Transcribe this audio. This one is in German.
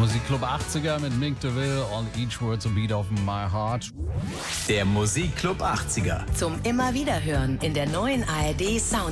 Musikclub 80er mit Mink DeVille, All Each Word's a Beat of My Heart. Der Musikclub 80er. Zum immer wieder hören in der neuen ARD Sound